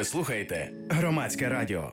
Ви слухаєте Громадське радіо.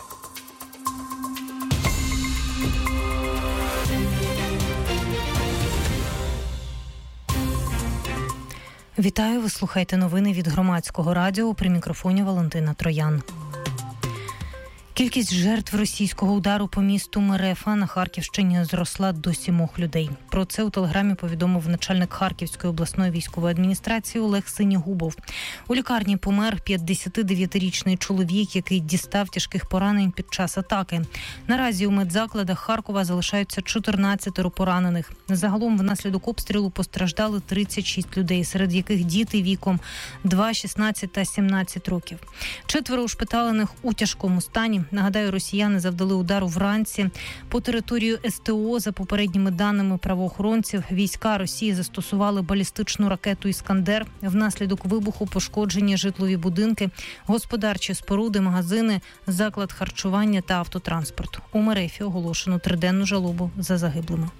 Вітаю, ви слухаєте новини від Громадського радіо. При мікрофоні Валентина Троян. Кількість жертв російського удару по місту Мерефа на Харківщині зросла до 7 людей. Про це у телеграмі повідомив начальник Харківської обласної військової адміністрації Олег Синігубов. У лікарні помер 59-річний чоловік, який дістав тяжких поранень під час атаки. Наразі у медзакладах Харкова залишаються 14 поранених. Загалом внаслідок обстрілу постраждали 36 людей, серед яких діти віком 2, 16 та 17 років. 4 ушпиталених у тяжкому стані. Нагадаю, росіяни завдали удару вранці по територію СТО. За попередніми даними правоохоронців, війська Росії застосували балістичну ракету «Іскандер». Внаслідок вибуху пошкоджені житлові будинки, господарчі споруди, магазини, заклад харчування та автотранспорт. У Мерефі оголошено 3-денну жалобу за загиблими.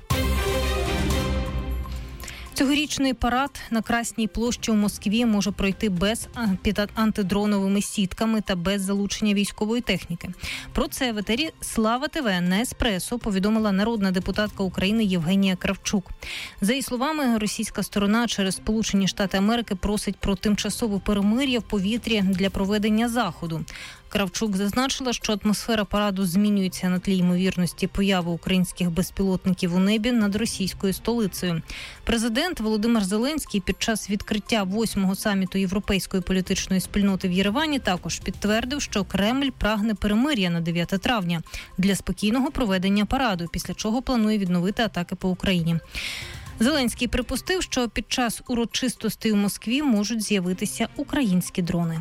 Цьогорічний парад на Красній площі у Москві може пройти під антидроновими сітками та без залучення військової техніки. Про це в етері «Слава ТВ» на «Еспресо» повідомила народна депутатка України Євгенія Кравчук. За її словами, російська сторона через Сполучені Штати Америки просить про тимчасове перемир'я в повітрі для проведення заходу. Кравчук зазначила, що атмосфера параду змінюється на тлі ймовірності появи українських безпілотників у небі над російською столицею. Президент Володимир Зеленський під час відкриття 8-го саміту Європейської політичної спільноти в Єревані також підтвердив, що Кремль прагне перемир'я на 9 травня для спокійного проведення параду, після чого планує відновити атаки по Україні. Зеленський припустив, що під час урочистостей у Москві можуть з'явитися українські дрони.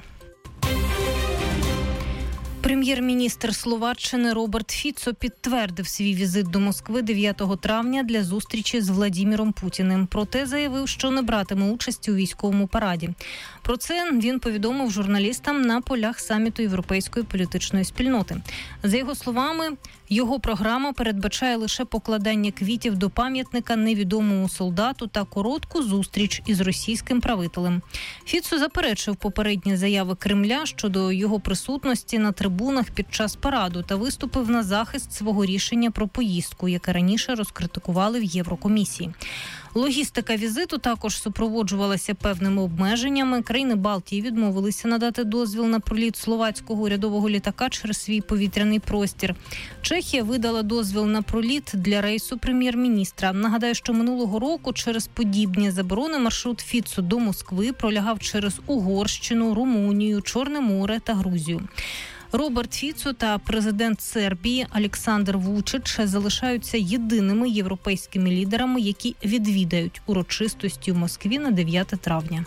Прем'єр-міністр Словаччини Роберт Фіцо підтвердив свій візит до Москви 9 травня для зустрічі з Владіміром Путіним. Проте заявив, що не братиме участі у військовому параді. Про це він повідомив журналістам на полях саміту Європейської політичної спільноти. За його словами, його програма передбачає лише покладання квітів до пам'ятника невідомому солдату та коротку зустріч із російським правителем. Фіцо заперечив попередні заяви Кремля щодо його присутності на трибунах під час параду та виступив на захист свого рішення про поїздку, яке раніше розкритикували в Єврокомісії. Логістика візиту також супроводжувалася певними обмеженнями. Країни Балтії відмовилися надати дозвіл на проліт словацького урядового літака через свій повітряний простір. Чехія видала дозвіл на проліт для рейсу прем'єр-міністра. Нагадаю, що минулого року через подібні заборони маршрут Фіцо до Москви пролягав через Угорщину, Румунію, Чорне море та Грузію. Роберт Фіцо та президент Сербії Олександр Вучич залишаються єдиними європейськими лідерами, які відвідають урочистості в Москві на 9 травня.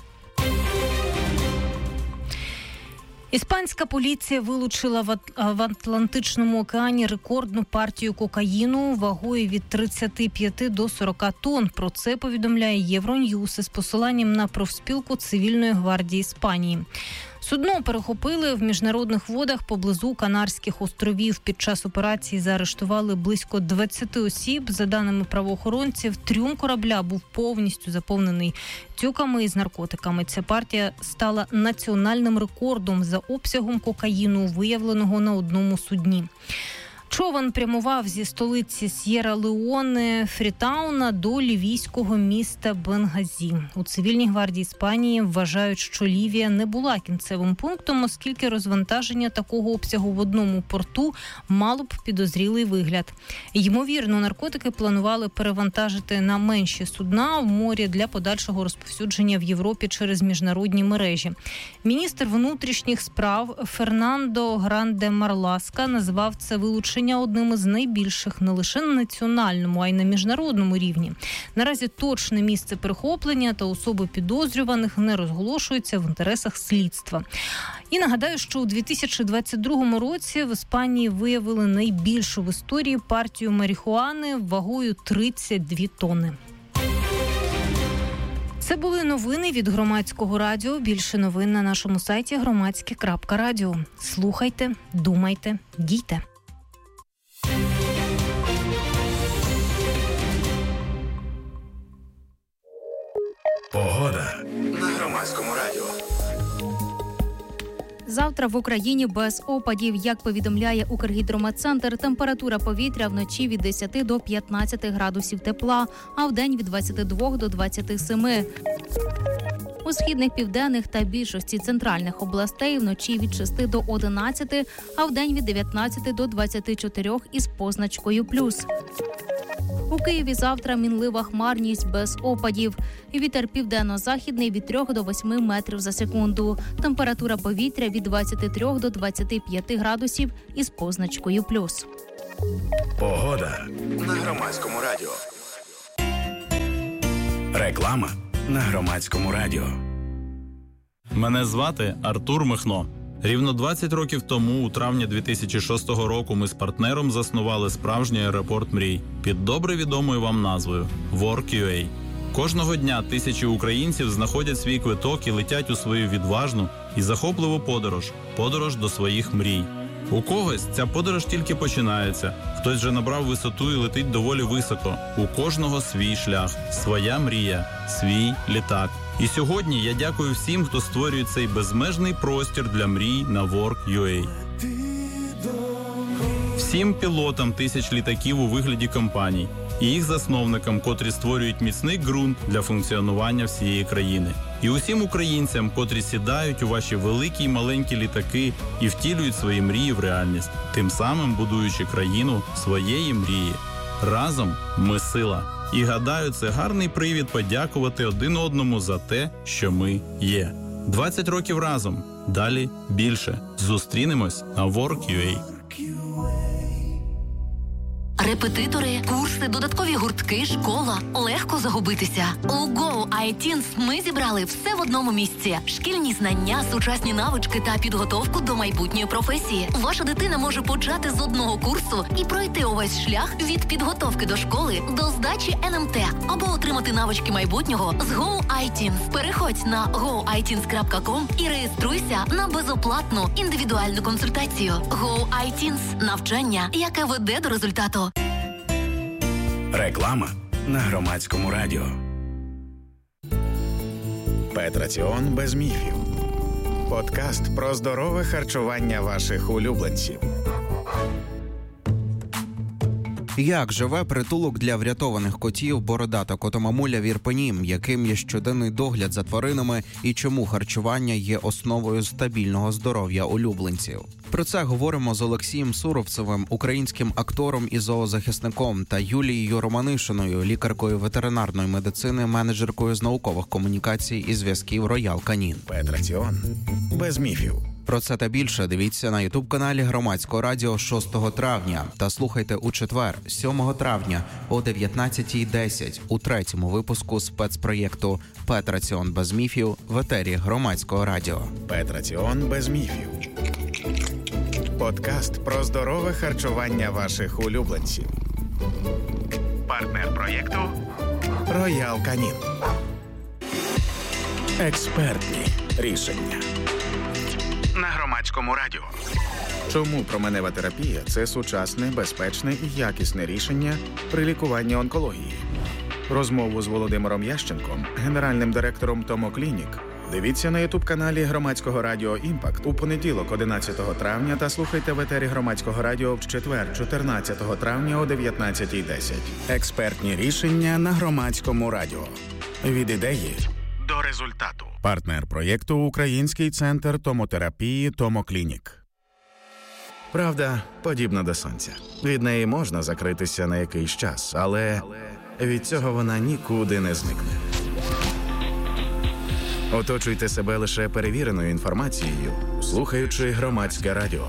Іспанська поліція вилучила в Атлантичному океані рекордну партію кокаїну вагою від 35 до 40 тонн. Про це повідомляє Євроньюз із посиланням на профспілку Цивільної гвардії Іспанії. Судно перехопили в міжнародних водах поблизу Канарських островів. Під час операції заарештували близько 20 осіб. За даними правоохоронців, трюм корабля був повністю заповнений тюками із наркотиками. Ця партія стала національним рекордом за обсягом кокаїну, виявленого на одному судні. Човен прямував зі столиці С'єра-Леоне Фрітауна до лівійського міста Бенгазі. У Цивільній гвардії Іспанії вважають, що Лівія не була кінцевим пунктом, оскільки розвантаження такого обсягу в одному порту мало б підозрілий вигляд. Ймовірно, наркотики планували перевантажити на менші судна в морі для подальшого розповсюдження в Європі через міжнародні мережі. Міністр внутрішніх справ Фернандо Гранде-Марласка назвав це вилучення одним із найбільших не лише на національному, а й на міжнародному рівні. Наразі точне місце перехоплення та особи підозрюваних не розголошуються в інтересах слідства. І нагадаю, що у 2022 році в Іспанії виявили найбільшу в історії партію марихуани вагою 32 тонни. Це були новини від Громадського радіо. Більше новин на нашому сайті громадське.радіо. Слухайте, думайте, дійте. Погода на Громадському радіо. Завтра в Україні без опадів. Як повідомляє Укргідрометцентр, температура повітря вночі від 10 до 15 градусів тепла, а вдень від 22 до 27. У східних, південних та більшості центральних областей вночі від 6 до 11, а вдень від 19 до 24 із позначкою «плюс». У Києві завтра мінлива хмарність без опадів. Вітер південно-західний від 3 до 8 метрів за секунду. Температура повітря від 23 до 25 градусів із позначкою «плюс». Погода на Громадському радіо. Реклама на Громадському радіо. Мене звати Артур Михно. Рівно 20 років тому, у травні 2006 року, ми з партнером заснували справжній аеропорт мрій під добре відомою вам назвою Work.ua. Кожного дня тисячі українців знаходять свій квиток і летять у свою відважну і захопливу подорож до своїх мрій. У когось ця подорож тільки починається, хтось вже набрав висоту і летить доволі високо. У кожного свій шлях, своя мрія, свій літак. І сьогодні я дякую всім, хто створює цей безмежний простір для мрій на Work.ua. Всім пілотам тисяч літаків у вигляді компаній і їх засновникам, котрі створюють міцний ґрунт для функціонування всієї країни. І усім українцям, котрі сідають у ваші великі й маленькі літаки і втілюють свої мрії в реальність, тим самим будуючи країну своєї мрії. Разом ми сила. І гадаю, це гарний привід подякувати один одному за те, що ми є. 20 років разом. Далі більше. Зустрінемось на Work.ua. Репетитори, курси, додаткові гуртки, школа. Легко загубитися. У Go iTeens ми зібрали все в одному місці. Шкільні знання, сучасні навички та підготовку до майбутньої професії. Ваша дитина може почати з одного курсу і пройти увесь шлях від підготовки до школи до здачі НМТ або отримати навички майбутнього з Go iTeens. Переходь на goiteens.com і реєструйся на безоплатну індивідуальну консультацію. Go iTeens – навчання, яке веде до результату. Реклама на Громадському радіо. Петраціон без міфів. Подкаст про здорове харчування ваших улюбленців. Як живе притулок для врятованих котів «Бородата котомамуля» в Ірпені, яким є щоденний догляд за тваринами і чому харчування є основою стабільного здоров'я улюбленців. Про це говоримо з Олексієм Суровцевим, українським актором і зоозахисником, та Юлією Романишиною, лікаркою ветеринарної медицини, менеджеркою з наукових комунікацій і зв'язків Роял Канін. Петраціон без міфів. Про це та більше дивіться на ютуб-каналі Громадського радіо 6 травня та слухайте у четвер, 7 травня о 19:10 у третьому випуску спецпроєкту «Петраціон без міфів» в етері Громадського радіо. Петраціон без міфів. Подкаст про здорове харчування ваших улюбленців. Партнер проєкту Роял Канін. Експертні рішення. На Громадському радіо. Чому променева терапія – це сучасне, безпечне і якісне рішення при лікуванні онкології? Розмову з Володимиром Ященком, генеральним директором Томоклінік, дивіться на ютуб-каналі Громадського радіо «Імпакт» у понеділок 11 травня та слухайте в етері Громадського радіо в четвер 14 травня о 19:10. Експертні рішення на Громадському радіо. Від ідеї до результату. Партнер проєкту – Український центр томотерапії «Томоклінік». Правда подібна до сонця. Від неї можна закритися на якийсь час, але від цього вона нікуди не зникне. Оточуйте себе лише перевіреною інформацією, слухаючи Громадське радіо.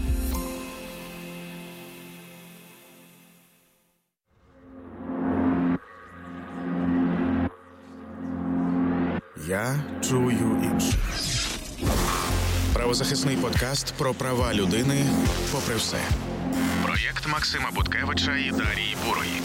Я чую інших. Правозахисний подкаст про права людини попри все. Проєкт Максима Буткевича і Дарії Бурої.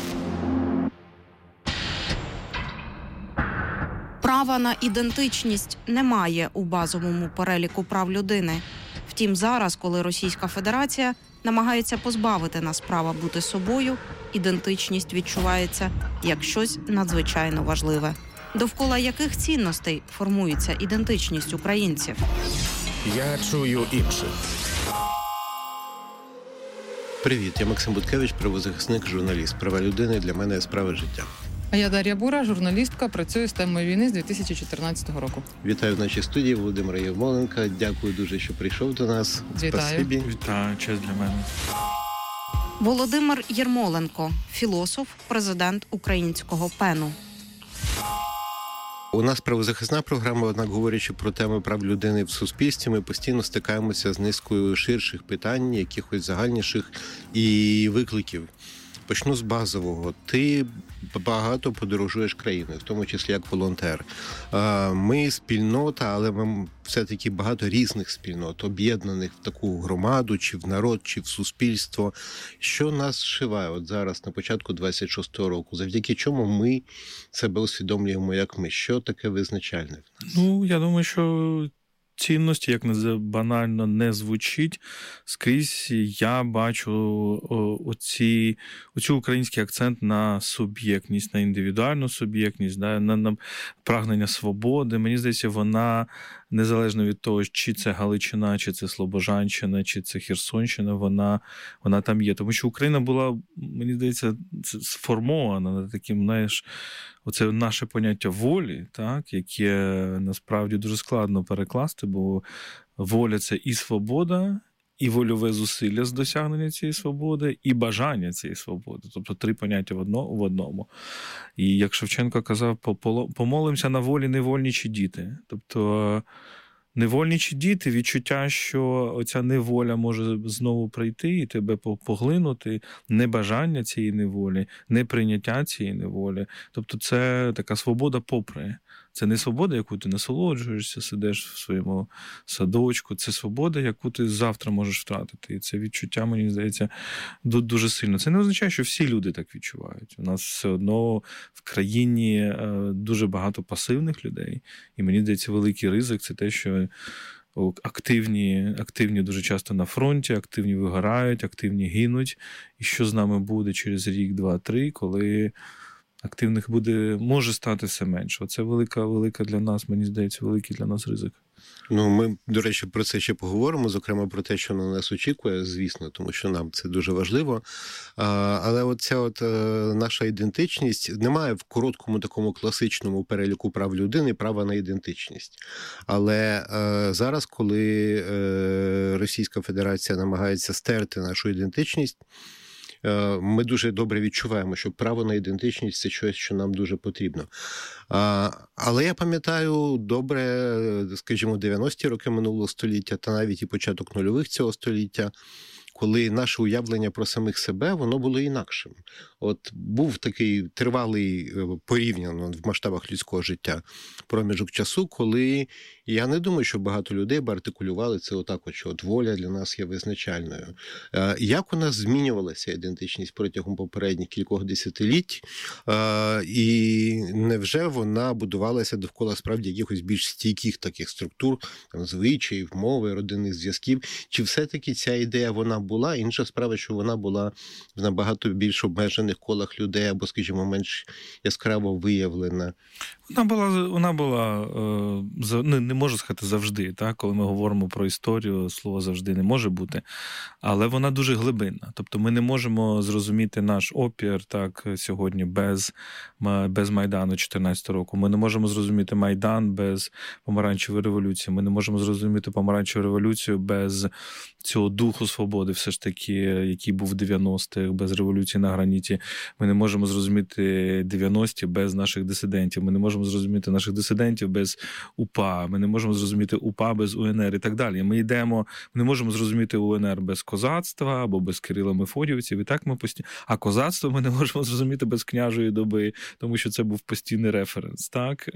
Права на ідентичність немає у базовому переліку прав людини. Втім, зараз, коли Російська Федерація намагається позбавити нас права бути собою, ідентичність відчувається як щось надзвичайно важливе. Довкола яких цінностей формується ідентичність українців? Я чую інших. Привіт, я Максим Буткевич, правозахисник, журналіст. Права людини для мене – справа життя. А я Дар'я Бура, журналістка, працюю з темою війни з 2014 року. Вітаю в нашій студії Володимира Єрмоленка. Дякую дуже, що прийшов до нас. Вітаю. Спасибі. Вітаю, честь для мене. Володимир Єрмоленко, філософ, президент українського ПЕНу. У нас правозахисна програма, однак, говорячи про теми прав людини в суспільстві, ми постійно стикаємося з низкою ширших питань, якихось загальніших і викликів. Почну з базового. Ти багато подорожуєш країною, в тому числі як волонтер. Ми спільнота, але ми все-таки багато різних спільнот, об'єднаних в таку громаду, чи в народ, чи в суспільство. Що нас зшиває от зараз, на початку 26-го року? Завдяки чому ми себе усвідомлюємо як ми? Що таке визначальне в нас? Я думаю, що цінності, як не банально не звучить, скрізь я бачу оцю український акцент на суб'єктність, на індивідуальну суб'єктність, на прагнення свободи. Мені здається, вона, незалежно від того, чи це Галичина, чи це Слобожанщина, чи це Херсонщина, вона там є. Тому що Україна була, мені здається, сформована таким, оце наше поняття волі, так, яке насправді дуже складно перекласти, бо воля – це і свобода, і вольове зусилля з досягнення цієї свободи, і бажання цієї свободи. Тобто три поняття в одному. І як Шевченко казав, помолимося на волі невольничі діти. Тобто невольничі діти, відчуття, що оця неволя може знову прийти і тебе поглинути, небажання цієї неволі, неприйняття цієї неволі. Тобто це така свобода попри. Це не свобода, яку ти насолоджуєшся, сидиш в своєму садочку. Це свобода, яку ти завтра можеш втратити. І це відчуття, мені здається, дуже сильно. Це не означає, що всі люди так відчувають. У нас все одно в країні дуже багато пасивних людей. І мені здається, великий ризик – це те, що активні дуже часто на фронті, активні вигорають, активні гинуть. І що з нами буде через рік, два, три, коли активних може стати все менше. Це велика для нас, мені здається, великий для нас ризик. Ми, до речі, про це ще поговоримо, зокрема про те, що на нас очікує, звісно, тому що нам це дуже важливо. Але оця наша ідентичність, немає в короткому такому класичному переліку прав людини права на ідентичність. Але зараз, коли Російська Федерація намагається стерти нашу ідентичність, ми дуже добре відчуваємо, що право на ідентичність – це щось, що нам дуже потрібно. Але я пам'ятаю добре, скажімо, 90-ті роки минулого століття та навіть і початок нульових цього століття, коли наше уявлення про самих себе, воно було інакшим. Був такий тривалий, порівняно в масштабах людського життя, проміжок часу, коли я не думаю, що багато людей би артикулювали це отак, що воля для нас є визначальною. Як у нас змінювалася ідентичність протягом попередніх кількох десятиліть, і невже вона будувалася довкола справді якихось більш стійких таких структур, звичаїв, мови, родинних зв'язків, чи все-таки ця ідея вона була? Інша справа, що вона була в набагато більш обмежених колах людей або, скажімо, менш яскраво виявлена. Вона була, не можу сказати завжди, так? Коли ми говоримо про історію, слово завжди не може бути, але вона дуже глибинна. Тобто ми не можемо зрозуміти наш опір так сьогодні без Майдану 2014 року. Ми не можемо зрозуміти Майдан без Помаранчевої революції. Ми не можемо зрозуміти Помаранчеву революцію без цього духу свободи, все ж таки, який був в 90-х, без революції на граніті. Ми не можемо зрозуміти 90-ті без наших дисидентів. Ми не можемо зрозуміти наших дисидентів без УПА. Ми не можемо зрозуміти УПА без УНР і так далі. Ми не можемо зрозуміти УНР без козацтва або без Кирила Мефодіївців. І так ми постійно. А козацтво ми не можемо зрозуміти без княжої доби, тому що це був постійний референс. Так?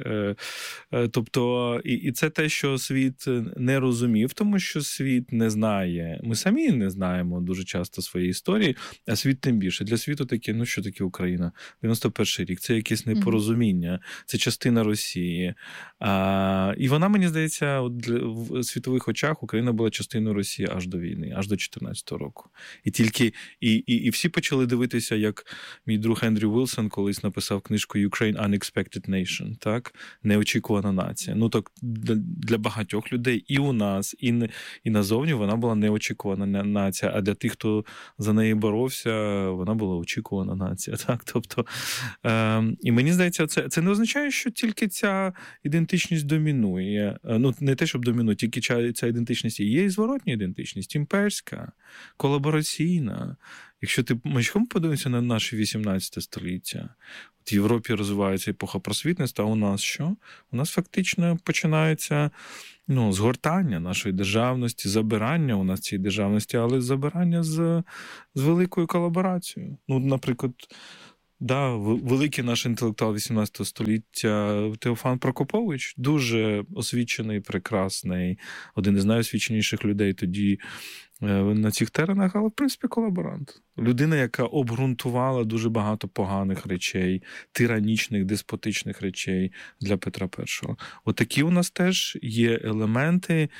Тобто, і це те, що світ не розумів, тому що світ не знає. Ми самі не знаємо дуже часто своєї історії, а світ тим більше. Для світу таке, що таке Україна? 91-й рік. Це якесь непорозуміння. Це частина Росії. І вона, мені здається, в світових очах Україна була частиною Росії аж до війни, аж до 2014 року. І тільки і всі почали дивитися, як мій друг Ендрю Вілсон колись написав книжку «Ukraine Unexpected Nation», так? Неочікувана нація. Ну, так для багатьох людей і у нас, і назовні вона була неочікувана нація, а для тих, хто за неї боровся, вона була очікувана нація. Так? Тобто, і мені здається, це не означає, що тільки ця ідентичність домінує. Ну, не те, щоб домінує, тільки ця ідентичність. Є і зворотня ідентичність, імперська, колабораційна. Якщо ми подивимося на наше 18 століття, в Європі розвивається епоха просвітництва, а у нас що? У нас фактично починається згортання нашої державності, забирання у нас цієї державності, але забирання з великою колаборацією. Ну, наприклад, великий наш інтелектуал 18 століття Теофан Прокопович, дуже освічений, прекрасний, один із найосвіченіших людей тоді на цих теренах, але, в принципі, колаборант. Людина, яка обґрунтувала дуже багато поганих речей, тиранічних, деспотичних речей для Петра І. Отакі у нас теж є елементи,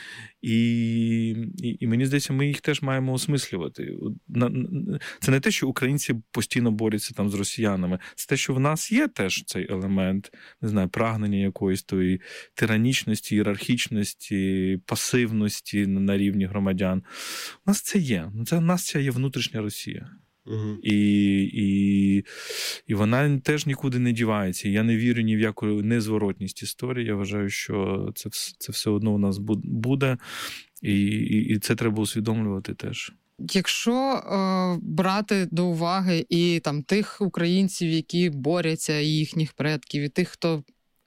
і мені здається, ми їх теж маємо осмислювати. Це не те, що українці постійно борються там з росіянами. Це те, що в нас є теж цей елемент, не знаю, прагнення якоїсь тої тиранічності, ієрархічності, пасивності на рівні громадян. У нас це є. У нас це є внутрішня Росія. І вона теж нікуди не дівається. Я не вірю ні в яку незворотність історії. Я вважаю, що це все одно у нас буде, і це треба усвідомлювати теж. Якщо брати до уваги і там тих українців, які борються, і їхніх предків, і тих, хто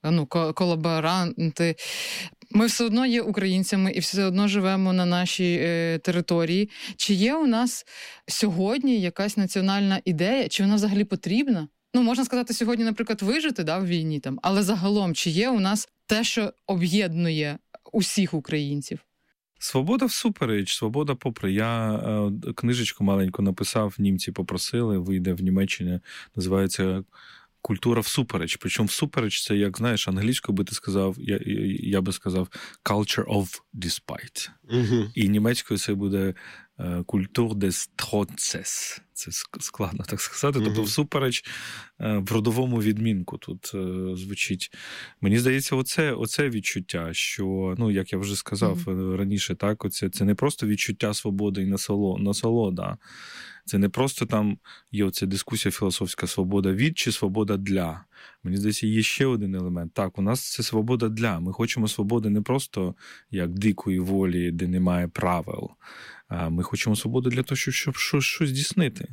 колаборанти, ми все одно є українцями і все одно живемо на нашій території. Чи є у нас сьогодні якась національна ідея? Чи вона взагалі потрібна? Ну, можна сказати, сьогодні, наприклад, вижити в війні, там, але загалом, чи є у нас те, що об'єднує усіх українців? Свобода всупереч, свобода попри. Я книжечку маленьку написав, німці попросили, вийде в Німеччині, називається «Культура всупереч». Причому всупереч це, як, знаєш, англійською би ти сказав, я би сказав «culture of despite». І німецькою це буде «Kultur des Trotzes». Це складно так сказати. Тобто всупереч в родовому відмінку тут звучить. Мені здається, оце відчуття, що, як я вже сказав раніше, так, це не просто відчуття свободи і насолода. Це не просто там є оця дискусія філософська свобода від чи свобода для. Мені здається, є ще один елемент. Так, у нас це свобода для. Ми хочемо свободи не просто як дикої волі, де немає правил. А ми хочемо свободу для того, щоб щось здійснити.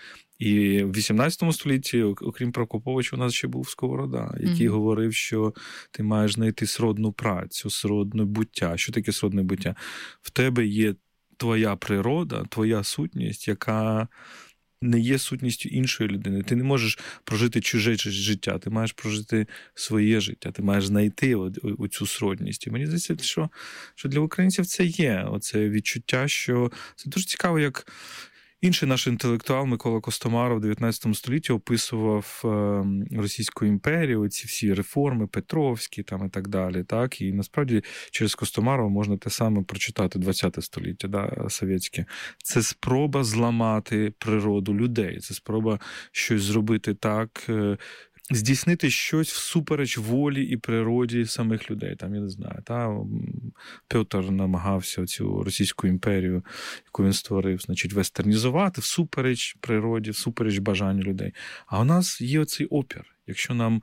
І в 18 столітті, окрім Прокоповича, у нас ще був Сковорода, який говорив, що ти маєш знайти сродну працю, сродне буття. Що таке сродне буття? В тебе є твоя природа, твоя сутність, яка не є сутністю іншої людини. Ти не можеш прожити чуже життя, ти маєш прожити своє життя, ти маєш знайти оцю сродність. І мені здається, що для українців це є. Оце відчуття, що це дуже цікаво, як інший наш інтелектуал Микола Костомаров в 19 столітті описував Російську імперію, ці всі реформи, Петровські там, і так далі. Так? І насправді через Костомарова можна те саме прочитати 20 століття, совєтське. Це спроба зламати природу людей, це спроба щось зробити так, здійснити щось всупереч волі і природі самих людей. Там, я не знаю, Петр намагався цю Російську імперію, яку він створив, вестернізувати всупереч природі, всупереч бажанню людей. А у нас є оцей опір. Якщо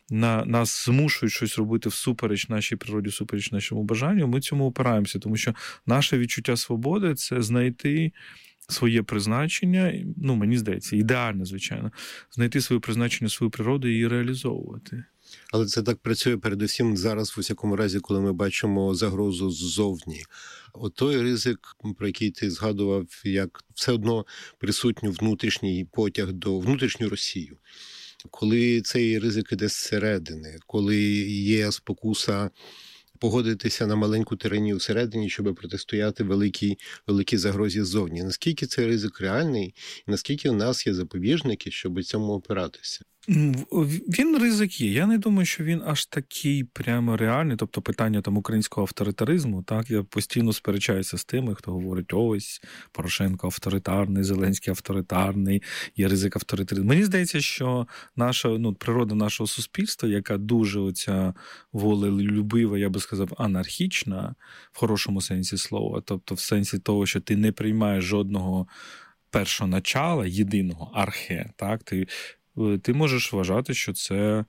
нас змушують щось робити всупереч нашій природі, всупереч нашому бажанню, ми цьому опираємося, тому що наше відчуття свободи – це знайти своє призначення, мені здається, ідеально, звичайно, знайти своє призначення, свою природу і її реалізовувати. Але це так працює передусім зараз, в усякому разі, коли ми бачимо загрозу ззовні. Той ризик, про який ти згадував, як все одно присутній внутрішній потяг до внутрішньої Росії. Коли цей ризик іде зсередини, коли є спокуса погодитися на маленьку тиранію всередині, щоб протистояти великій загрозі ззовні. Наскільки цей ризик реальний, і наскільки у нас є запобіжники, щоб цьому опиратися? Він ризик є. Я не думаю, що він аж такий прямо реальний. Тобто питання там українського авторитаризму, так, я постійно сперечаюся з тими, хто говорить, ось, Порошенко авторитарний, Зеленський авторитарний, є ризик авторитаризму. Мені здається, що наша, природа нашого суспільства, яка дуже оця волелюбива, я би сказав, анархічна, в хорошому сенсі слова, тобто в сенсі того, що ти не приймаєш жодного першоначала, єдиного архе, так, ти можеш вважати, що це,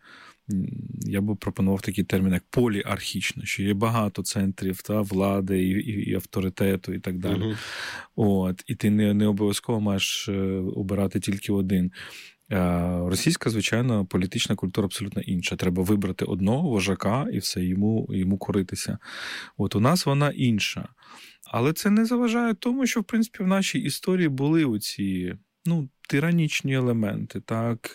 я би пропонував такий термін, як поліархічно, що є багато центрів влади і авторитету і так далі. І ти не обов'язково маєш обирати тільки один. Російська, звичайно, політична культура абсолютно інша. Треба вибрати одного вожака і все, йому коритися. У нас вона інша. Але це не заважає тому, що, в принципі, в нашій історії були оці, тиранічні елементи, так,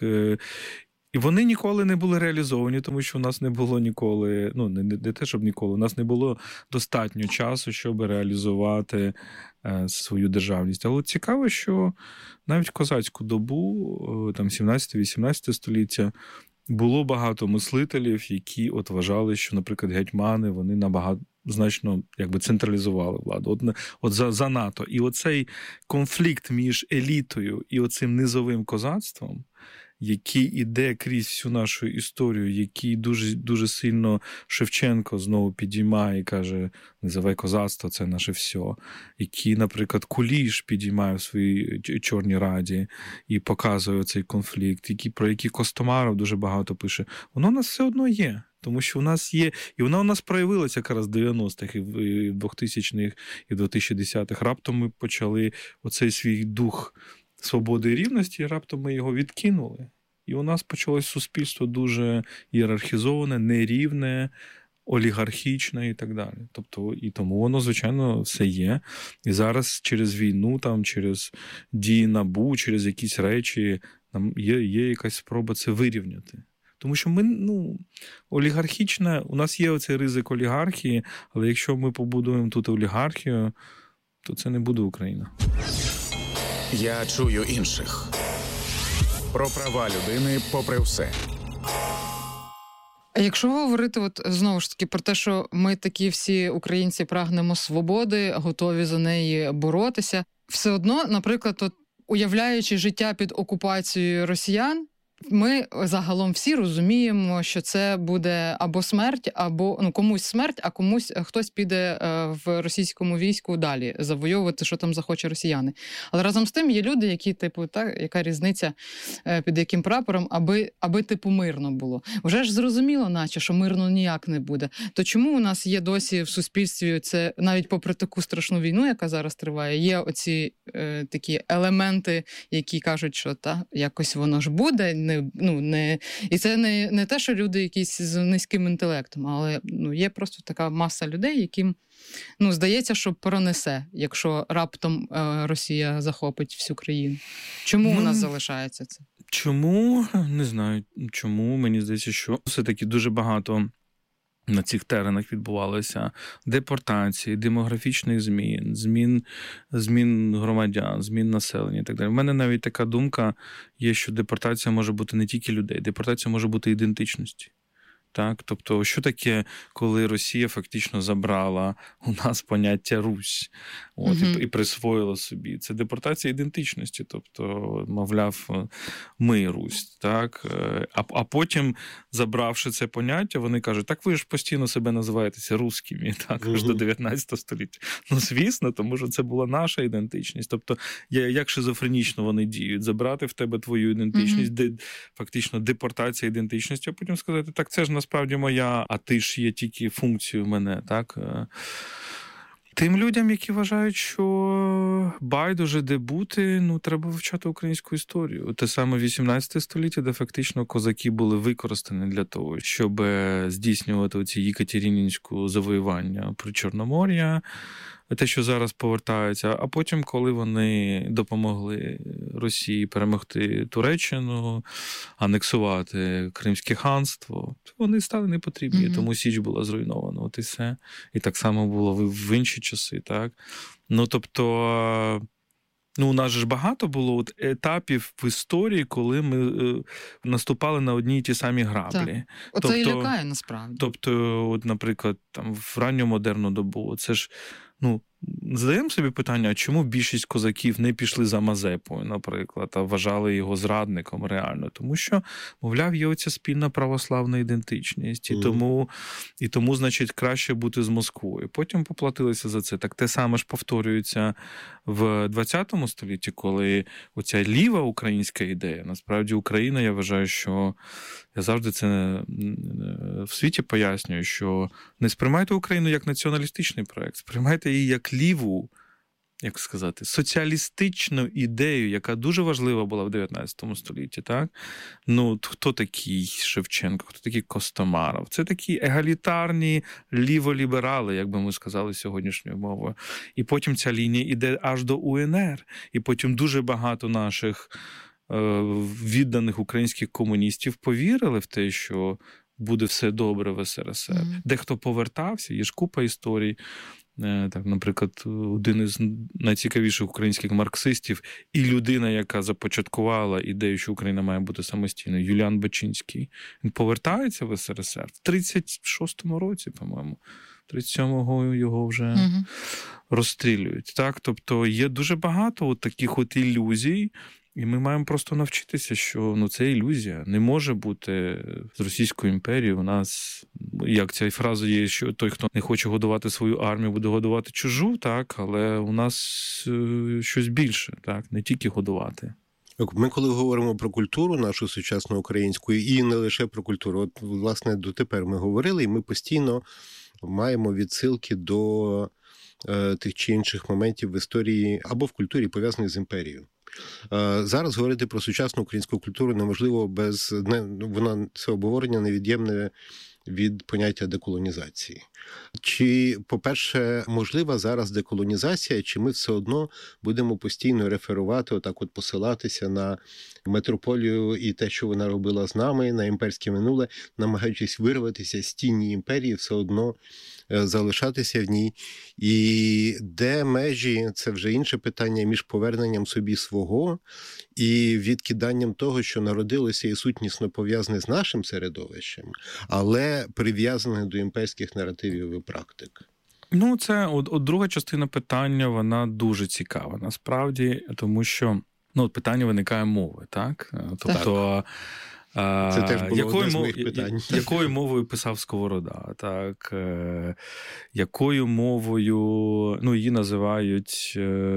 і вони ніколи не були реалізовані, тому що у нас не було ніколи, не те, щоб ніколи, у нас не було достатньо часу, щоб реалізувати свою державність. Але цікаво, що навіть в козацьку добу, там 17-18 століття, було багато мислителів, які вважали, що, наприклад, гетьмани, вони значно централізували владу. Занадто. І оцей конфлікт між елітою і оцим низовим козацтвом, який іде крізь всю нашу історію, який дуже, дуже сильно Шевченко знову підіймає і каже, низове козацтво – це наше все. Який, наприклад, Куліш підіймає в своїй Чорній Раді і показує цей конфлікт, про який Костомаров дуже багато пише. Воно у нас все одно є. Тому що у нас є, і вона у нас проявилася якраз в 90-х, і в 2000-х, і в 2010-х. Раптом ми почали оцей свій дух свободи і рівності, і раптом ми його відкинули. І у нас почалось суспільство дуже ієрархізоване, нерівне, олігархічне і так далі. Тобто, і тому воно, звичайно, все є. І зараз через війну, через дії НАБУ, через якісь речі, є якась спроба це вирівняти. Тому що ми, олігархічне, у нас є оцей ризик олігархії, але якщо ми побудуємо тут олігархію, то це не буде Україна. Я чую інших. Про права людини попри все. А якщо говорити знову ж таки про те, що ми такі всі українці прагнемо свободи, готові за неї боротися, все одно, наприклад, уявляючи життя під окупацією росіян, ми загалом всі розуміємо, що це буде або смерть, або комусь смерть, а хтось піде в російському війську далі завойовувати, що там захоче росіяни. Але разом з тим є люди, які, яка різниця під яким прапором, аби мирно було. Вже ж зрозуміло, наче, що мирно ніяк не буде. То чому у нас є досі в суспільстві, це навіть попри таку страшну війну, яка зараз триває, є оці такі елементи, які кажуть, що якось воно ж буде, і це не те, що люди якісь з низьким інтелектом, але є просто така маса людей, яким здається, що пронесе, якщо раптом Росія захопить всю країну. Чому у нас залишається це? Чому? Не знаю. Чому? Мені здається, що все-таки дуже багато на цих теренах відбувалося депортації, демографічних змін громадян, змін населення і так далі. У мене навіть така думка є, що депортація може бути не тільки людей, депортація може бути ідентичності. Так? Тобто, що таке, коли Росія фактично забрала у нас поняття Русь і присвоїла собі? Це депортація ідентичності, тобто, мовляв, ми Русь. Так? А потім, забравши це поняття, вони кажуть, так ви ж постійно себе називаєтеся русскими, так, аж до 19 століття. Звісно, тому що це була наша ідентичність. Тобто, як шизофренічно вони діють, забрати в тебе твою ідентичність, фактично депортація ідентичності, а потім сказати, так це ж насправді моя, а ти ж є тільки функцією мене, так? Тим людям, які вважають, що байдуже де бути, треба вивчати українську історію. Те саме 18 століття, де фактично козаки були використані для того, щоб здійснювати оці єкатеринінську завоювання при Чорномор'я, те, що зараз повертаються, а потім, коли вони допомогли Росії перемогти Туреччину, анексувати Кримське ханство, вони стали непотрібні, тому Січ була зруйнована, от і все. І так само було в інші часи, так? Тобто, у нас ж багато було етапів в історії, коли ми наступали на одні й ті самі граблі. Оце і лякає, насправді. Тобто, от, наприклад, там, в ранньомодерну добу, це ж, задаємо собі питання, а чому більшість козаків не пішли за Мазепою, наприклад, а вважали його зрадником реально? Тому що, мовляв, є оця спільна православна ідентичність, і тому, значить, краще бути з Москвою. Потім поплатилися за це. Так те саме ж повторюється в 20 столітті, коли оця ліва українська ідея, насправді Україна, я вважаю, що я завжди це в світі пояснюю, що не сприймайте Україну як націоналістичний проект, сприймайте її як ліву, як сказати, соціалістичну ідею, яка дуже важлива була в 19 столітті, так? Хто такий Шевченко, хто такий Костомаров? Це такі егалітарні ліволіберали, як би ми сказали сьогоднішньою мовою. І потім ця лінія йде аж до УНР. І потім дуже багато наших відданих українських комуністів повірили в те, що буде все добре в СРСР. Дехто повертався, є ж купа історій. Так, наприклад, один із найцікавіших українських марксистів і людина, яка започаткувала ідею, що Україна має бути самостійною, Юліан Бачинський. Він повертається в СРСР в 36-му році, по-моєму. 37-го його вже розстрілюють. Так? Тобто є дуже багато таких ілюзій, і ми маємо просто навчитися, що це ілюзія. Не може бути з Російською імперією у нас, як ця фраза є, що той, хто не хоче годувати свою армію, буде годувати чужу, так, але у нас щось більше, так, не тільки годувати. Ми коли говоримо про культуру нашу сучасну українську, і не лише про культуру, власне, дотепер ми говорили, і ми постійно маємо відсилки до тих чи інших моментів в історії або в культурі, пов'язаних з імперією. Зараз говорити про сучасну українську культуру неможливо це обговорення невід'ємне від поняття деколонізації. Чи, по-перше, можлива зараз деколонізація, чи ми все одно будемо постійно реферувати, посилатися на метрополію і те, що вона робила з нами, на імперське минуле, намагаючись вирватися з тіні імперії, все одно залишатися в ній. І де межі, це вже інше питання, між поверненням собі свого і відкиданням того, що народилося і сутнісно пов'язане з нашим середовищем, але прив'язане до імперських наративів і практик. Це друга частина питання, вона дуже цікава, насправді, тому що питання виникає мови, так? Тобто, це теж було одне з моїх питань. Якою мовою писав Сковорода, так? Якою мовою, її називають...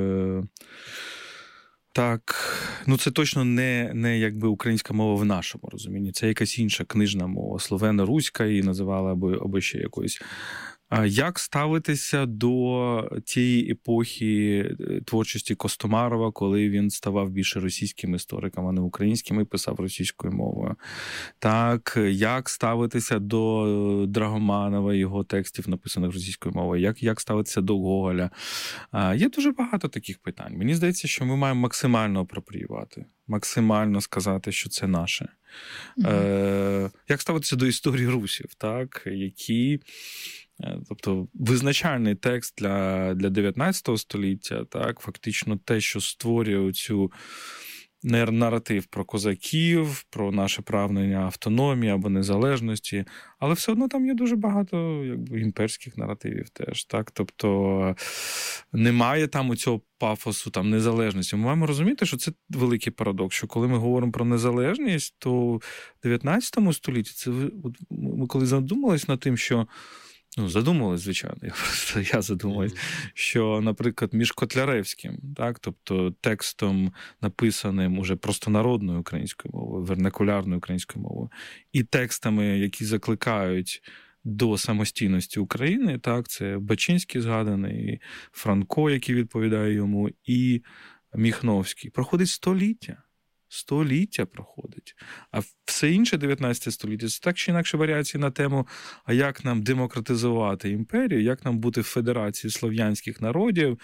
Так, це точно не якби українська мова в нашому розумінні. Це якась інша книжна мова, словено-руська її називали або ще якоюсь. Як ставитися до тієї епохи творчості Костомарова, коли він ставав більше російським істориком, а не українським, і писав російською мовою? Так, як ставитися до Драгоманова, його текстів, написаних російською мовою? Як ставитися до Гоголя? Є дуже багато таких питань. Мені здається, що ми маємо максимально апропріювати, максимально сказати, що це наше. Як ставитися до історії русів, так, які... Тобто визначальний текст для 19 століття, так, фактично те, що створює цю наратив про козаків, про наше прагнення автономії або незалежності, але все одно там є дуже багато імперських наративів теж, так, тобто немає там у цього пафосу там незалежності. Ми маємо розуміти, що це великий парадокс, що коли ми говоримо про незалежність, то в 19 столітті це ми коли задумались над тим, що задумались, звичайно, я задумаюсь, що, наприклад, між Котляревським, так, тобто текстом, написаним уже простонародною українською мовою, вернакулярною українською мовою, і текстами, які закликають до самостійності України, так, це Бачинський згаданий, Франко, який відповідає йому, і Міхновський. Проходить століття. Століття проходить. А все інше 19 століття – це так чи інакше варіації на тему, а як нам демократизувати імперію, як нам бути в федерації слов'янських народів.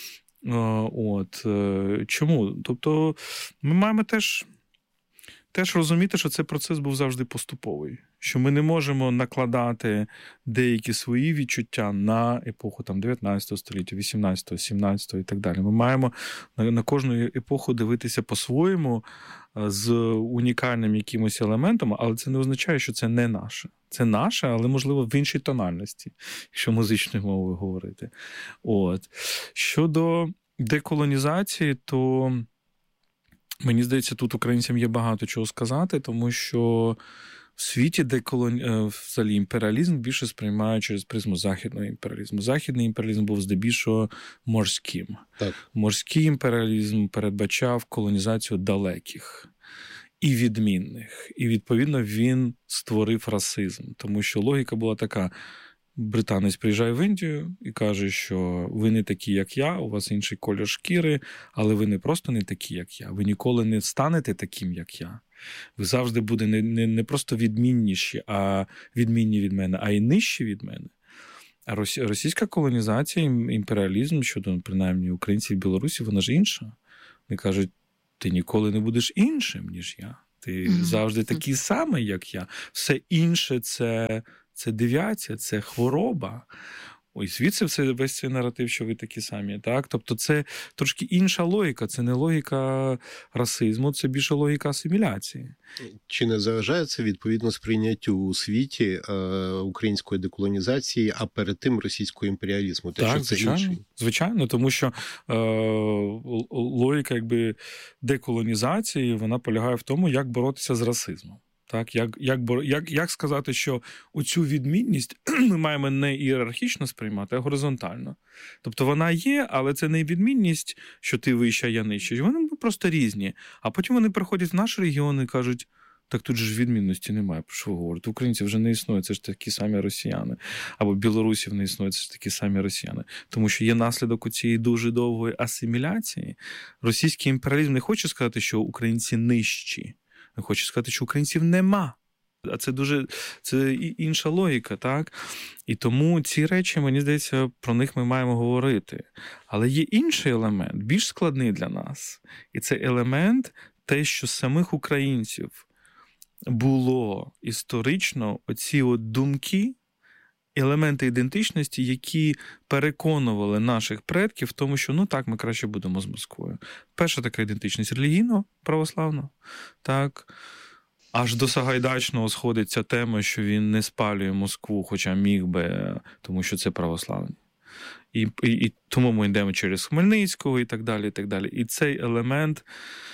Чому? Тобто ми маємо теж розуміти, що цей процес був завжди поступовий. що ми не можемо накладати деякі свої відчуття на епоху там 19 століття, 18, 17 і так далі. Ми маємо на кожну епоху дивитися по-своєму, з унікальним якимось елементом, але це не означає, що це не наше. Це наше, але, можливо, в іншій тональності, якщо музичною мовою говорити. От. Щодо деколонізації, то мені здається, тут українцям є багато чого сказати, тому що в світі взагалі імперіалізм більше сприймає через призму західного імперіалізму. Західний імперіалізм був здебільшого морським. Так. Морський імперіалізм передбачав колонізацію далеких і відмінних. І, відповідно, він створив расизм. Тому що логіка була така: британець приїжджає в Індію і каже, що ви не такі, як я, у вас інший колір шкіри, але ви не просто не такі, як я. Ви ніколи не станете таким, як я. Ви завжди будете не просто відмінніші, а відмінні від мене, а й нижчі від мене. А російська колонізація, імперіалізм щодо, принаймні, українців і білорусів, вона ж інша. Вони кажуть, ти ніколи не будеш іншим, ніж я. Ти завжди такий самий, як я. Все інше – це девіація, це хвороба. Ой, звідси весь цей наратив, що ви такі самі. Так? Тобто це трошки інша логіка. Це не логіка расизму, це більше логіка асиміляції. Чи не заважає це відповідно сприйняттю у світі української деколонізації, а перед тим російського імперіалізму? Так, звичайно, тому що логіка деколонізації, вона полягає в тому, як боротися з расизмом. Так, як сказати, що оцю відмінність ми маємо не ієрархічно сприймати, а горизонтально. Тобто вона є, але це не відмінність, що ти вища, я нижча. Вони просто різні. А потім вони приходять в наш регіон і кажуть, так тут же ж відмінності немає, про що ви говорите. Українців вже не існує, це ж такі самі росіяни. Або білорусів не існує, це ж такі самі росіяни. Тому що є наслідок у цієї дуже довгої асиміляції. Російський імперіалізм не хоче сказати, що українці нижчі. Хочу сказати, що українців нема. А це інша логіка, так? І тому ці речі, мені здається, про них ми маємо говорити. Але є інший елемент, більш складний для нас. І це елемент те, що самих українців було історично оці от думки, елементи ідентичності, які переконували наших предків в тому, що ну так, ми краще будемо з Москвою. Перша така ідентичність релігійно-православна, так. Аж до Сагайдачного сходить ця тема, що він не спалює Москву, хоча міг би, тому що це православні. І тому ми йдемо через Хмельницького і так далі, і так далі. І цей елемент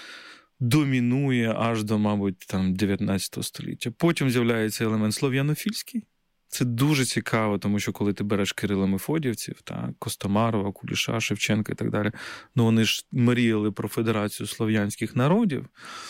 домінує аж до, мабуть, там 19 століття. Потім з'являється елемент слов'янофільський. Це дуже цікаво, тому що коли ти береш Кирило-Мефодіївців, так, Костомарова, Куліша, Шевченка і так далі, ну вони ж мріяли про федерацію слов'янських народів.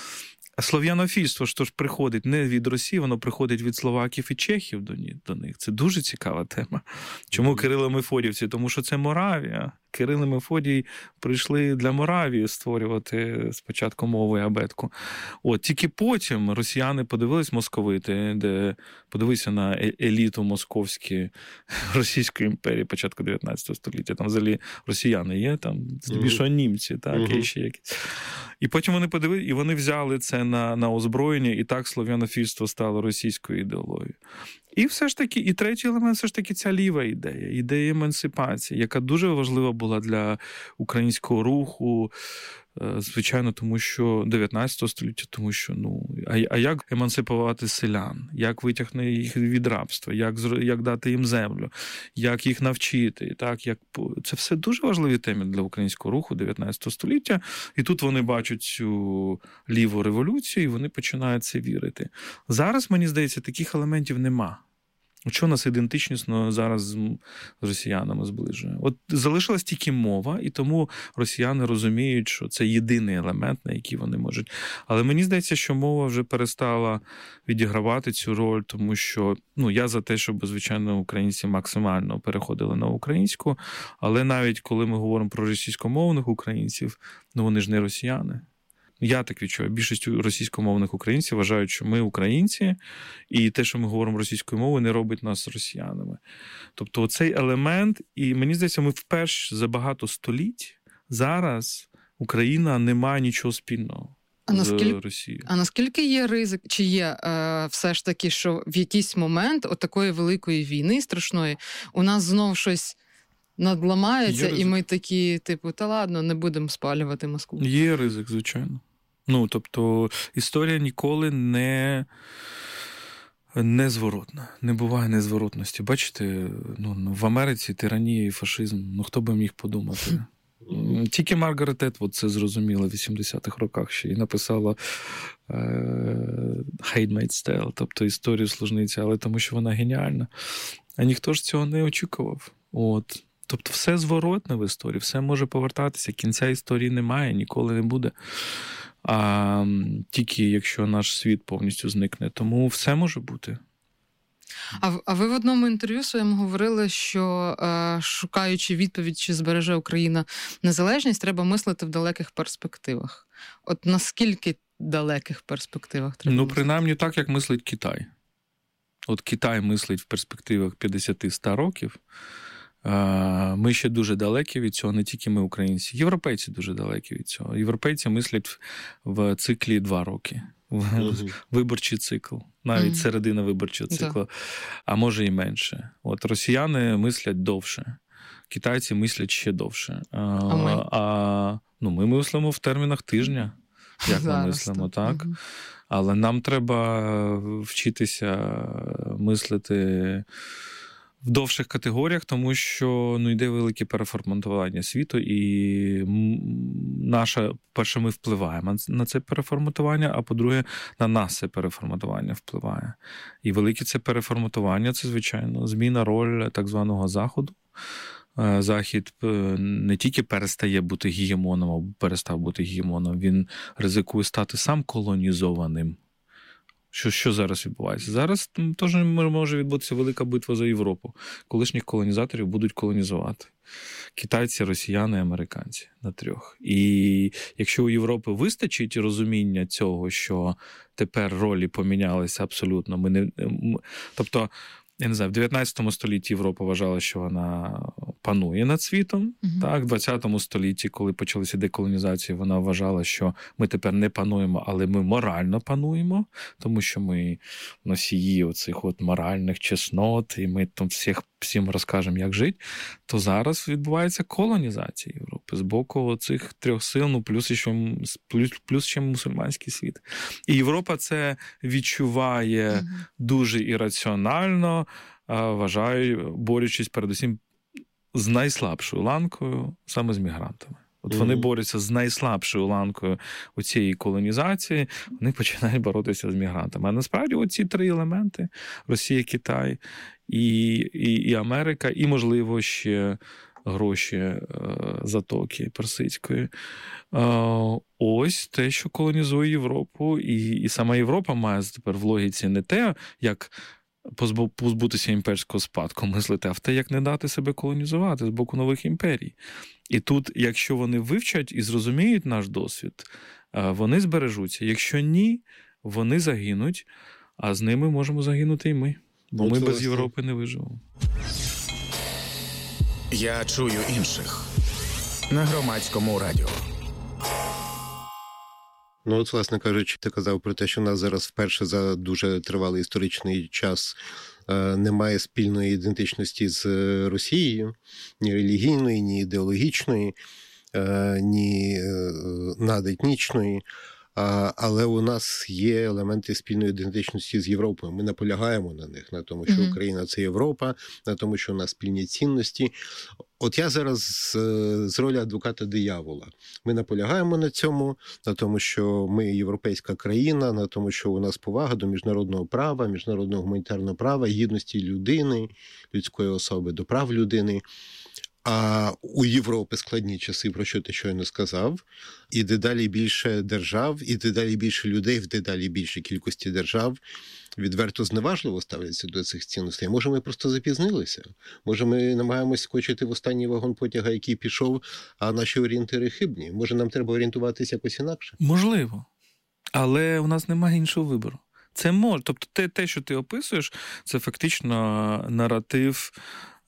А слов'янофільство ж приходить не від Росії, воно приходить від словаків і чехів до них. Це дуже цікава тема. Чому Кирило-Мефодіївці? Тому що це Моравія. Кирил і Мефодій прийшли для Моравії створювати спочатку мову і абетку. От, тільки потім росіяни подивились, московити, де подивися на еліту московську Російської імперії початку 19 століття. Там взагалі росіяни є, там здебільшого німці, так, і ще якісь. І потім вони подивилися, і вони взяли це на озброєння, і так слов'янофільство стало російською ідеологією. І все ж таки, і третій елемент, все ж таки ця ліва ідея емансипації, яка дуже важлива була для українського руху, звичайно, тому що 19 століття, тому що, а як емансипувати селян, як витягнути їх від рабства, як дати їм землю, як їх навчити, так, це все дуже важливі теми для українського руху 19 століття, і тут вони бачать цю ліву революцію, і вони починають це вірити. Зараз, мені здається, таких елементів нема. Що нас ідентичнісно зараз з росіянами зближує? От залишилась тільки мова, і тому росіяни розуміють, що це єдиний елемент, на який вони можуть. Але мені здається, що мова вже перестала відігравати цю роль, тому що, я за те, щоб, звичайно, українці максимально переходили на українську, але навіть коли ми говоримо про російськомовних українців, вони ж не росіяни. Я так відчуваю. Більшість російськомовних українців вважають, що ми українці, і те, що ми говоримо російською мовою, не робить нас росіянами. Тобто цей елемент, і мені здається, ми вперше за багато століть зараз Україна не має нічого спільного. з Росією. А наскільки є ризик, чи є все ж таки, що в якийсь момент от такої великої війни страшної у нас знов щось надламається, і ми такі, типу, та ладно, не будемо спалювати Москву? Є ризик, звичайно. Тобто, історія ніколи незворотна. Не буває незворотності. Бачите, в Америці тиранія і фашизм, хто би міг подумати? Тільки Маргарет Етвуд це зрозуміла в 80-х роках ще і написала Handmaid's Tale, тобто історію служниці, але тому що вона геніальна. А ніхто ж цього не очікував. Тобто все зворотне в історії, все може повертатися, кінця історії немає, ніколи не буде. А тільки якщо наш світ повністю зникне. Тому все може бути. А ви в одному інтерв'ю своєму говорили, що шукаючи відповідь, чи збереже Україна незалежність, треба мислити в далеких перспективах. От наскільки далеких перспективах треба мислити? Принаймні так, як мислить Китай. От Китай мислить в перспективах 50-100 років. Ми ще дуже далекі від цього, не тільки ми, українці. Європейці дуже далекі від цього. Європейці мислять в циклі 2 роки. Виборчий цикл. Навіть середина виборчого циклу. А може і менше. Росіяни мислять довше. Китайці мислять ще довше. Ми мислимо в термінах тижня. Як ми мислимо, так? Але нам треба вчитися мислити в довших категоріях, тому що йде велике переформатування світу, і перше, ми впливаємо на це переформатування, а по-друге, на нас це переформатування впливає. І велике це переформатування – це, звичайно, зміна роль так званого Заходу. Захід не тільки перестає бути гегемоном, або перестав бути гегемоном, він ризикує стати сам колонізованим. Що зараз відбувається? Зараз теж може відбутися велика битва за Європу. Колишніх колонізаторів будуть колонізувати. Китайці, росіяни, американці на 3. І якщо у Європи вистачить розуміння цього, що тепер ролі помінялися абсолютно, тобто, я не знаю, в 19 столітті Європа вважала, що вона панує над світом. Так, в 20 столітті, коли почалися деколонізації, вона вважала, що ми тепер не пануємо, але ми морально пануємо, тому що ми носії оцих моральних чеснот, і ми там всім розкажемо, як жити. То зараз відбувається колонізація Європи з боку цих 3 сил, плюс ще мусульманський світ. І Європа це відчуває дуже ірраціонально, вважаю, борючись передусім з найслабшою ланкою, саме з мігрантами. Вони борються з найслабшою ланкою у цієї колонізації, вони починають боротися з мігрантами. А насправді оці 3 елементи – Росія, Китай і Америка, і, можливо, ще гроші Затоки Персидської. Ось те, що колонізує Європу. І сама Європа має тепер в логіці не те, як позбутися імперського спадку мислити, а в те, як не дати себе колонізувати з боку нових імперій. І тут, якщо вони вивчать і зрозуміють наш досвід, вони збережуться. Якщо ні, вони загинуть, а з ними можемо загинути і ми. Бо ми без Європи не виживемо. Я чую інших на Громадському радіо. Власне кажучи, ти казав про те, що у нас зараз вперше за дуже тривалий історичний час немає спільної ідентичності з Росією, ні релігійної, ні ідеологічної, ні надетнічної. Але у нас є елементи спільної ідентичності з Європою. Ми наполягаємо на них, на тому, що Україна – це Європа, на тому, що у нас спільні цінності. От я зараз з ролі адвоката диявола. Ми наполягаємо на цьому, на тому, що ми європейська країна, на тому, що у нас повага до міжнародного права, міжнародного гуманітарного права, гідності людини, людської особи, до прав людини. А у Європи складні часи, про що ти щойно сказав, і дедалі більше держав, і дедалі більше людей в дедалі більшій кількості держав відверто зневажливо ставляться до цих цінностей. Може, ми просто запізнилися? Може, ми намагаємось скочити в останній вагон потяга, який пішов, а наші орієнтири хибні? Може, нам треба орієнтуватися якось інакше? Можливо. Але у нас немає іншого вибору. Це може. Тобто те, що ти описуєш, це фактично наратив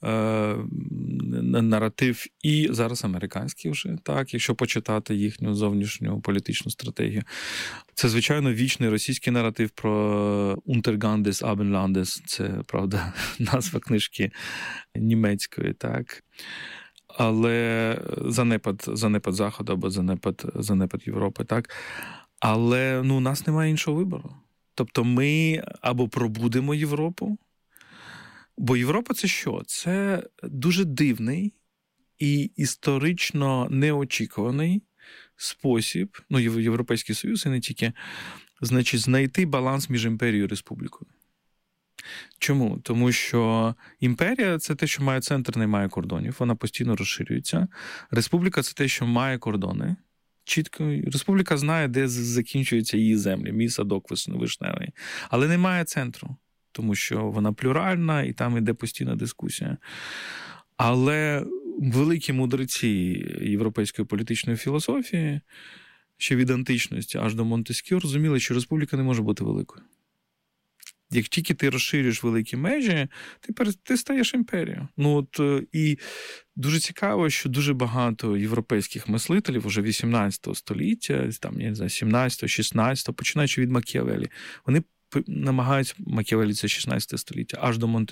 наратив, і зараз американський вже, так, якщо почитати їхню зовнішню політичну стратегію. Це, звичайно, вічний російський наратив про «Untergang des Abendlandes», це, правда, назва книжки німецької, так. Але занепад Заходу або занепад Європи, так. Але, у нас немає іншого вибору. Тобто ми або пробудемо Європу, бо Європа – це що? Це дуже дивний і історично неочікуваний спосіб, Європейський Союз і не тільки, значить, знайти баланс між імперією і республікою. Чому? Тому що імперія – це те, що має центр, не має кордонів, вона постійно розширюється. Республіка – це те, що має кордони. Чітко, республіка знає, де закінчуються її землі, мій садок вишневий. Але немає центру, тому що вона плюральна і там йде постійна дискусія. Але великі мудреці європейської політичної філософії, ще від античності аж до Монтескьє, розуміли, що республіка не може бути великою. Як тільки ти розширюєш великі межі, ти стаєш імперією. І дуже цікаво, що дуже багато європейських мислителів уже 18 століття, там, я не знаю, 17, 16, починаючи від Макіавеллі, вони намагаються, Макіавеллі – це 16 століття, аж до